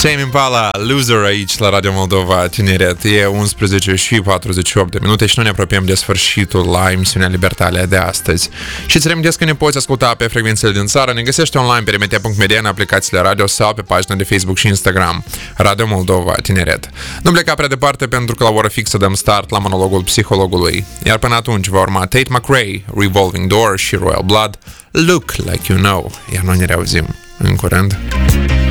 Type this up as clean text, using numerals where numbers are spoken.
Tame Impala, Loser aici la Radio Moldova Tineret. E 11 și 48 de minute și noi ne apropiem de sfârșitul la emisiunea Libertalia de astăzi. Și îți reamintesc că ne poți asculta pe frecvențele din țară, ne găsești online pe remetea.media în aplicațiile radio sau pe pagina de Facebook și Instagram Radio Moldova Tineret. Nu pleca prea departe pentru că la oră fixă dăm start la monologul psihologului. Iar până atunci va urma Tate McRae, Revolving Door și Royal Blood, Look Like You Know. Iar noi ne reauzim în curând.